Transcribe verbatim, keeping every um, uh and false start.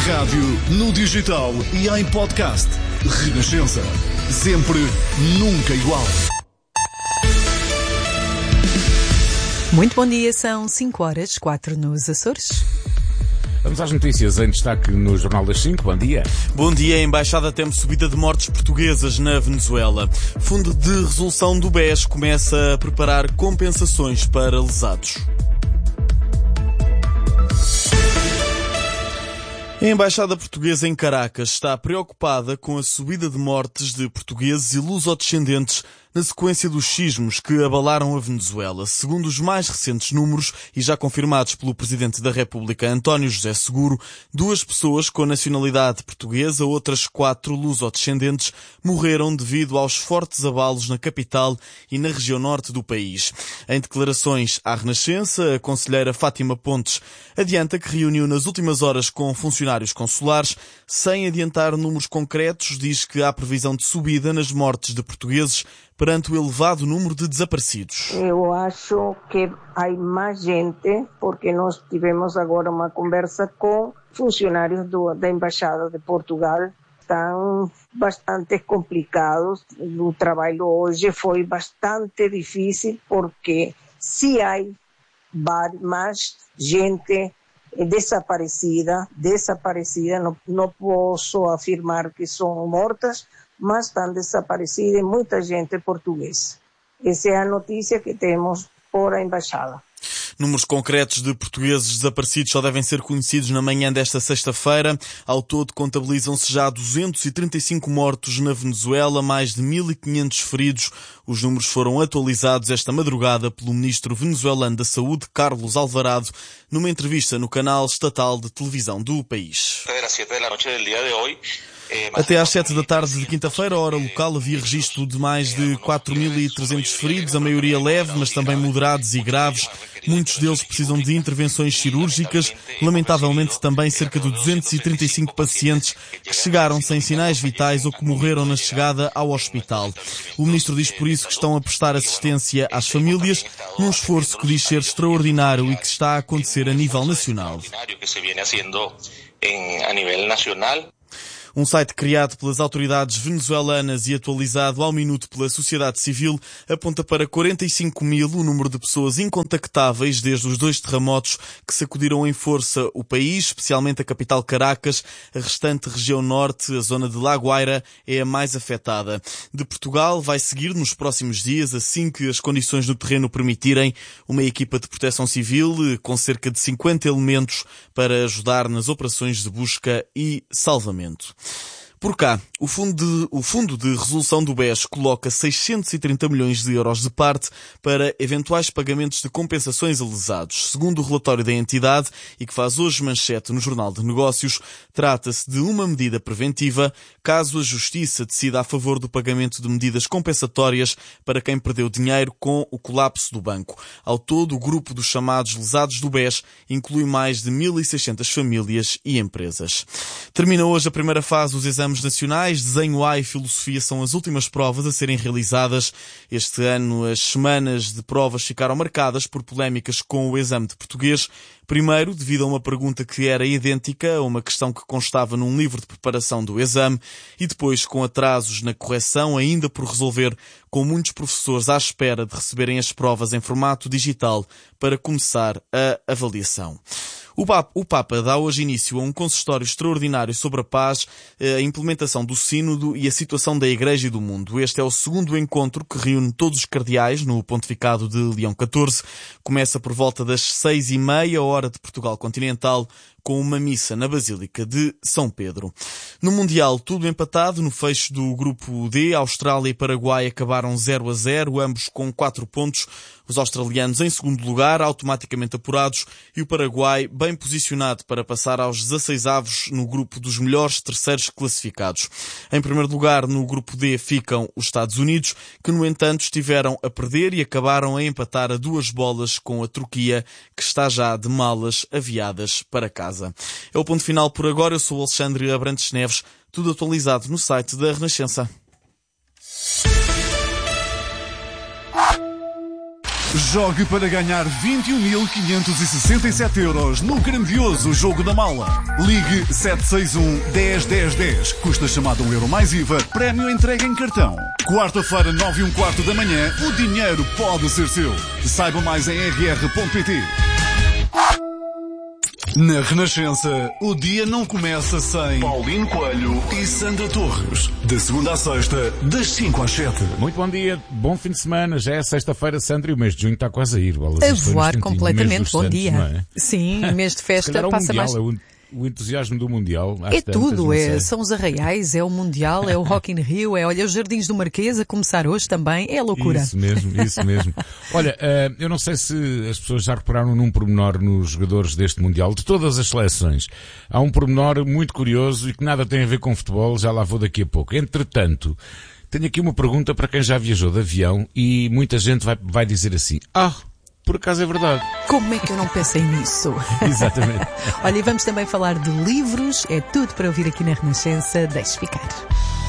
rádio, no digital e em podcast. Renascença. Sempre, nunca igual. Muito bom dia, são cinco horas, quatro nos Açores. Vamos às notícias em destaque no Jornal das cinco. Bom dia. Bom dia. A Embaixada teme subida de mortes portuguesas na Venezuela. Fundo de Resolução do B E S começa a preparar compensações para lesados. A Embaixada Portuguesa em Caracas está preocupada com a subida de mortes de portugueses e lusodescendentes na sequência dos sismos que abalaram a Venezuela. Segundo os mais recentes números, e já confirmados pelo Presidente da República, António José Seguro, duas pessoas com nacionalidade portuguesa, outras quatro lusodescendentes, morreram devido aos fortes abalos na capital e na região norte do país. Em declarações à Renascença, a conselheira Fátima Pontes adianta que reuniu nas últimas horas com funcionários consulares. Sem adiantar números concretos, diz que há previsão de subida nas mortes de portugueses perante o elevado número de desaparecidos. Eu acho que há mais gente, porque nós tivemos agora uma conversa com funcionários do, da Embaixada de Portugal. Estão bastante complicados. O trabalho hoje foi bastante difícil, porque se há mais gente desaparecida, desaparecida, não, não posso afirmar que são mortas, mas estão desaparecidas muita gente portuguesa. Essa é a notícia que temos por a Embaixada. Números concretos de portugueses desaparecidos só devem ser conhecidos na manhã desta sexta-feira. Ao todo, contabilizam-se já duzentos e trinta e cinco mortos na Venezuela, mais de mil e quinhentos feridos. Os números foram atualizados esta madrugada pelo ministro venezuelano da Saúde, Carlos Alvarado, numa entrevista no canal estatal de televisão do país. Até às sete da tarde de quinta-feira, hora local, havia registro de mais de quatro mil e trezentos feridos, a maioria leve, mas também moderados e graves. Muitos deles precisam de intervenções cirúrgicas. Lamentavelmente, também cerca de duzentos e trinta e cinco pacientes que chegaram sem sinais vitais ou que morreram na chegada ao hospital. O ministro diz por isso que estão a prestar assistência às famílias, num esforço que diz ser extraordinário e que está a acontecer a nível nacional. Um site criado pelas autoridades venezuelanas e atualizado ao minuto pela sociedade civil aponta para quarenta e cinco mil o número de pessoas incontactáveis desde os dois terremotos que sacudiram em força o país, especialmente a capital Caracas. A restante região norte, a zona de La Guaira, é a mais afetada. De Portugal vai seguir nos próximos dias, assim que as condições do terreno permitirem, uma equipa de proteção civil com cerca de cinquenta elementos para ajudar nas operações de busca e salvamento. Por cá, o Fundo de, o Fundo de Resolução do B E S coloca seiscentos e trinta milhões de euros de parte para eventuais pagamentos de compensações a lesados. Segundo o relatório da entidade, e que faz hoje manchete no Jornal de Negócios, trata-se de uma medida preventiva caso a Justiça decida a favor do pagamento de medidas compensatórias para quem perdeu dinheiro com o colapso do banco. Ao todo, o grupo dos chamados lesados do B E S inclui mais de mil e seiscentas famílias e empresas. Termina hoje a primeira fase dos exames nacionais. Desenho A e Filosofia são as últimas provas a serem realizadas. Este ano as semanas de provas ficaram marcadas por polémicas com o exame de português. Primeiro, devido a uma pergunta que era idêntica a uma questão que constava num livro de preparação do exame, e depois com atrasos na correção ainda por resolver, com muitos professores à espera de receberem as provas em formato digital para começar a avaliação. O Papa, o Papa dá hoje início a um consistório extraordinário sobre a paz, a implementação do sínodo e a situação da Igreja e do mundo. Este é o segundo encontro que reúne todos os cardeais no pontificado de Leão catorze. Começa por volta das seis e meia, hora de Portugal continental, com uma missa na Basílica de São Pedro. No Mundial, tudo empatado. No fecho do Grupo D, Austrália e Paraguai acabaram zero a zero, ambos com quatro pontos. Os australianos em segundo lugar, automaticamente apurados, e o Paraguai bem posicionado para passar aos dezasseisavos no grupo dos melhores terceiros classificados. Em primeiro lugar, no Grupo D, ficam os Estados Unidos, que no entanto estiveram a perder e acabaram a empatar a duas bolas com a Turquia, que está já de malas aviadas para casa. É o ponto final por agora. Eu sou o Alexandre Abrantes Neves, tudo atualizado no site da Renascença. Jogue para ganhar vinte e um mil quinhentos e sessenta e sete euros no grandioso Jogo da Mala. Ligue sete seis um, dez, dez, dez. Custa chamada um euro mais I V A. Prémio entregue em cartão. Quarta-feira, nove e um quarto da manhã, o dinheiro pode ser seu. Saiba mais em r r ponto p t. Na Renascença, o dia não começa sem Paulino Coelho e Sandra Torres. De segunda à sexta, das cinco às sete. Muito bom dia, bom fim de semana. Já é sexta-feira, Sandra, e o mês de junho está quase a ir. A voar completamente. Bom Santos, dia. É? Sim, mês de festa é passa mundial, mais... É o, o entusiasmo do Mundial. É tantas, tudo, é, sei. são os arraiais, é o Mundial, é o Rock in Rio, é, olha, os Jardins do Marquês a começar hoje também, é loucura. Isso mesmo, isso mesmo. Olha, uh, eu não sei se as pessoas já repararam num pormenor nos jogadores deste Mundial, de todas as seleções. Há um pormenor muito curioso e que nada tem a ver com futebol, já lá vou daqui a pouco. Entretanto, tenho aqui uma pergunta para quem já viajou de avião e muita gente vai, vai dizer assim, ah, por acaso é verdade. Como é que eu não pensei nisso? Exatamente. Olha, e vamos também falar de livros, é tudo para ouvir aqui na Renascença, deixe ficar.